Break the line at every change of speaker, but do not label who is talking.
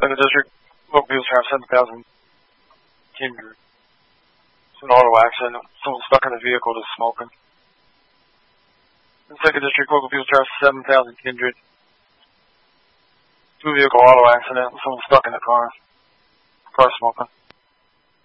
Second district, local people's traffic 7,000 Kindred. It's an auto accident. Someone stuck in the vehicle that's smoking. In second district, local people's traffic 7,000 Kindred. Two vehicle auto accident. Someone stuck in the car. Car smoking.